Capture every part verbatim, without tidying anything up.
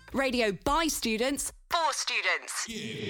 Radio by students, for students.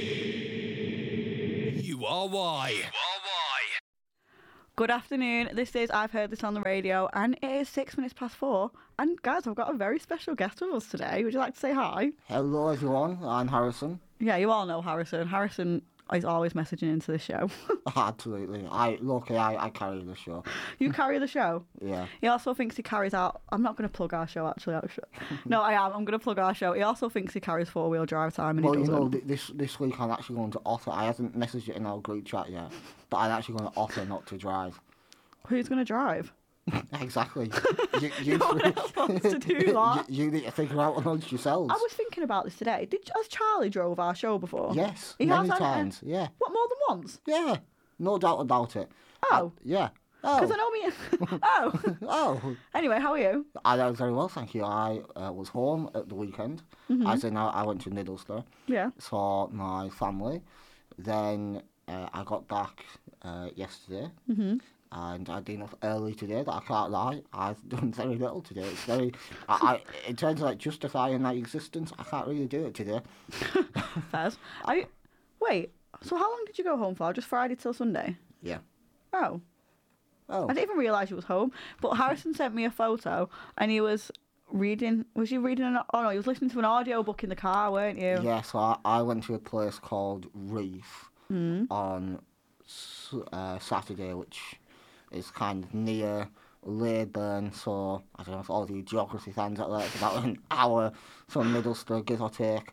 You are why. You are why. Good afternoon. This is I've Heard This on the Radio, and it is six minutes past four. And guys, I've got a very special guest with us today. Would you like to say hi? Hello, everyone. I'm Harrison. Yeah, you all know Harrison. Harrison is always messaging into the show. Absolutely. I look, I, I carry the show. You carry the show? Yeah. He also thinks he carries out... I'm not going to plug our show, actually. actually. No, I am. I'm going to plug our show. He also thinks he carries four-wheel drive time, and Well, he you doesn't. know, th- this this week I'm actually going to offer... I haven't messaged it in our group chat yet, but I'm actually going to offer not to drive. Who's going to drive? Exactly. you, you, No one else wants to do that. you, you need to figure out amongst yourselves. I was thinking about this today. Did Has Charlie drove our show before? Yes, He many has, hasn't he? times. Yeah. What, more than once? Yeah. No doubt about it. Oh. I- yeah. Oh. Because I know me... oh. Oh. Anyway, how are you? I was very well, thank you. I uh, was home at the weekend. Mm-hmm. As in, I, I went to Middlesbrough. Yeah. Saw my family. Then uh, I got back uh, yesterday. Mm-hmm. And I'd been up early today, that I can't lie. I've done very little today. It's very... I, I, in terms of like justifying my existence, I can't really do it today. Fairs. I... Wait, so how long did you go home for? Just Friday till Sunday? Yeah. Oh. Oh. I didn't even realise you was home. But Harrison sent me a photo and he was reading... Was you reading an... Oh no, he was listening to an audio book in the car, weren't you? Yeah, so I, I went to a place called Reef Mm. on s- uh, Saturday, which is kind of near Leyburn, so I don't know if all the geography fans out there, it's about an hour from Middlesbrough, give or take.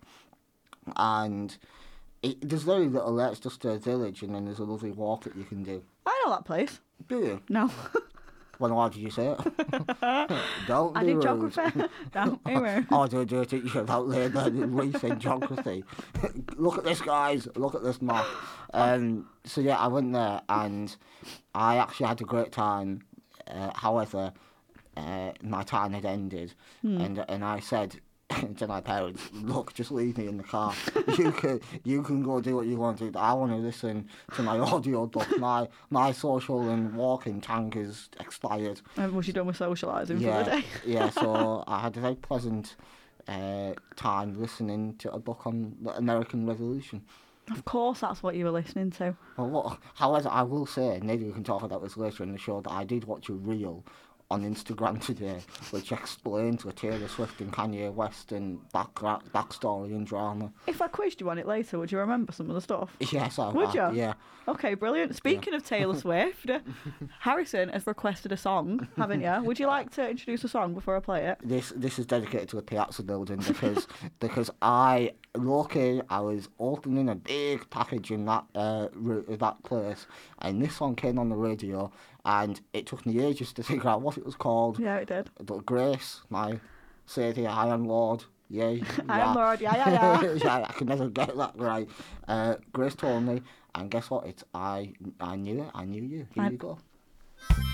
And it, there's very little there, it's just a village, and then there's a lovely walk that you can do. I know that place. Do you? No. Well, why did you say it? Don't I be did rude. geography. No, anyway. Oh, do, do I teach you about Leyburn Reef in geography? Look at this, guys. Look at this map. Um, so, yeah, I went there and I actually had a great time. Uh, however, uh, my time had ended. Hmm. And and I said to my parents, look, just leave me in the car. You can you can go do what you want to do. I want to listen to my audio book. My my social and walking tank is expired. Um, was you done with socialising Yeah, for the day? yeah. So I had a very pleasant uh, time listening to a book on the American Revolution. Of course that's what you were listening to. Well, what, however, I will say, maybe we can talk about this later in the show, that I did watch a reel on Instagram today, which explains the Taylor Swift and Kanye West and back backstory and drama. If I quizzed you on it later, would you remember some of the stuff? Yes, I Would I, you? Yeah. Okay, brilliant. Speaking of Taylor Swift, Harrison has requested a song, haven't you? Would you like to introduce a song before I play it? This this is dedicated to the Piazza building because because I lucky I was opening a big package in that uh ru- that place, and this song came on the radio, and it took me ages to figure out what it was called. Yeah, it did. But Grace, my Saviour, I am Lord. Yay. I am Lord, yeah, yeah, yeah. Yeah, I could never get that right. Uh, Grace told me, and guess what? It's I I knew it. I knew you. Here I- you go.